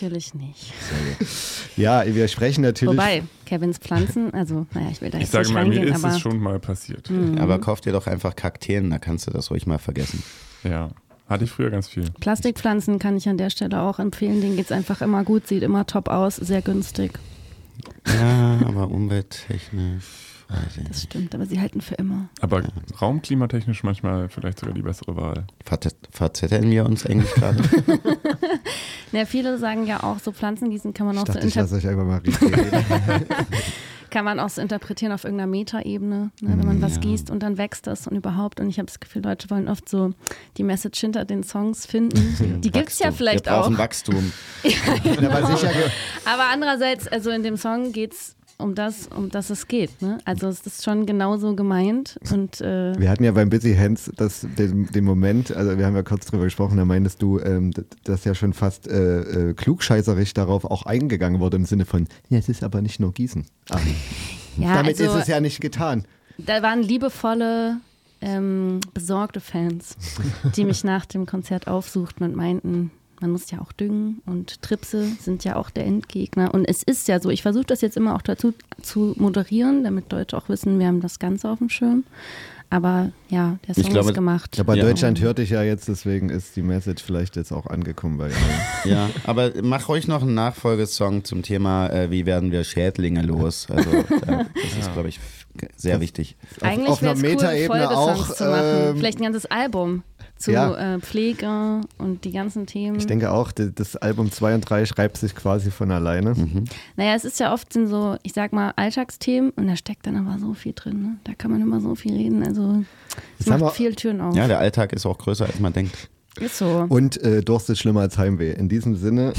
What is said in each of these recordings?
natürlich nicht. Ja, wir sprechen natürlich. Wobei, Kevins Pflanzen, also naja, ich will da Ich jetzt sage nicht mal, reingehen, mir ist aber es schon mal passiert. Aber kauf dir doch einfach Kakteen, da kannst du das ruhig mal vergessen. Ja, hatte ich früher ganz viel. Plastikpflanzen kann ich an der Stelle auch empfehlen. Denen geht es einfach immer gut, sieht immer top aus, sehr günstig. Ja, aber umwelttechnisch, weiß ich Das nicht. stimmt, aber sie halten für immer. Aber raumklimatechnisch manchmal vielleicht sogar die bessere Wahl. Verzetteln wir uns eigentlich gerade? Ja, viele sagen ja auch, so Pflanzengießen kann man Ich auch dachte, ich so lasse euch einfach mal reden. kann man auch so interpretieren auf irgendeiner Metaebene, ne? Wenn man was gießt und dann wächst das und überhaupt. Und ich habe das Gefühl, Leute wollen oft so die Message hinter den Songs finden. Die gibt es ja vielleicht wir auch. brauchen Wachstum. Aber sicher, Aber andererseits, also in dem Song geht es um das es geht. Ne? Also es ist schon genauso gemeint. Und wir hatten ja beim Busy Hands den Moment, also wir haben ja kurz drüber gesprochen, da meintest du, dass ja schon fast klugscheißerisch darauf auch eingegangen wurde im Sinne von, ja, es ist aber nicht nur Gießen. ja, Damit also, ist es ja nicht getan. da waren liebevolle, besorgte Fans, die mich nach dem Konzert aufsuchten und meinten, man muss ja auch düngen und Tripse sind ja auch der Endgegner. Und es ist ja so, ich versuche das jetzt immer auch dazu zu moderieren, damit Leute auch wissen, wir haben das Ganze auf dem Schirm. Aber ja, der Song ist gemacht. Aber Ja. Deutschland hört dich ja jetzt, deswegen ist die Message vielleicht jetzt auch angekommen bei allen. Ja, aber mach ruhig noch einen Nachfolgesong zum Thema, wie werden wir Schädlinge los. Also das ist, glaube ich, sehr wichtig. Eigentlich auf einer wäre es cool, Metaebene Folgesongs auch, zu machen. Vielleicht ein ganzes Album zu ja. Pflege und die ganzen Themen. Ich denke auch, das Album 2 und 3 schreibt sich quasi von alleine. Naja, es ist ja oft sind so, ich sag mal, Alltagsthemen und da steckt dann aber so viel drin. Ne? Da kann man immer so viel reden. Also es haben wir- macht viele Türen auf. Ja, der Alltag ist auch größer, als man denkt. Ist so. Und Durst ist schlimmer als Heimweh. In diesem Sinne,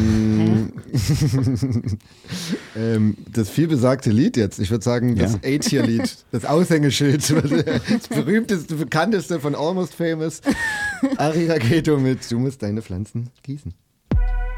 das vielbesagte Lied jetzt, ich würde sagen, das A-Tier-Lied, das Aushängeschild, das berühmteste, bekannteste von Almost Famous, Ari Raketo mit Du musst deine Pflanzen gießen.